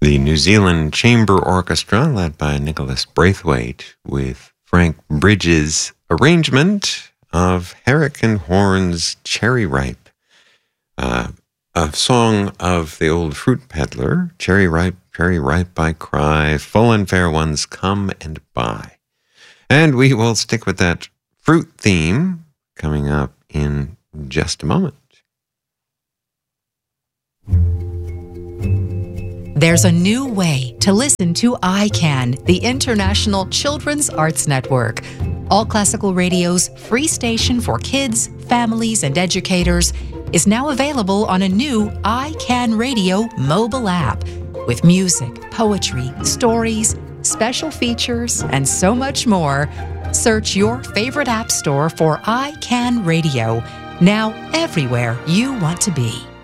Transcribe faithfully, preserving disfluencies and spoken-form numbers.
The New Zealand Chamber Orchestra, led by Nicholas Braithwaite, with Frank Bridges' arrangement of Herrick and Horn's Cherry Ripe, uh, a song of the old fruit peddler, Cherry Ripe, Cherry Ripe, I cry, full and fair ones come and buy. And we will stick with that fruit theme coming up in just a moment. There's a new way to listen to I CAN, the International Children's Arts Network. All Classical Radio's free station for kids, families, and educators is now available on a new I CAN Radio mobile app with music, poetry, stories, special features, and so much more. Search your favorite app store for I CAN Radio, now everywhere you want to be.